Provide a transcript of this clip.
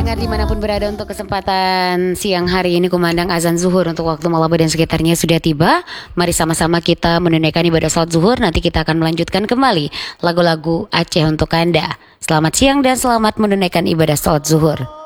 pendengar dimanapun berada, untuk kesempatan siang hari ini kumandang azan zuhur untuk waktu Malabo dan sekitarnya sudah tiba. Mari sama-sama kita menunaikan ibadah salat zuhur. Nanti kita akan melanjutkan kembali lagu-lagu Aceh untuk Anda. Selamat siang dan selamat menunaikan ibadah salat zuhur.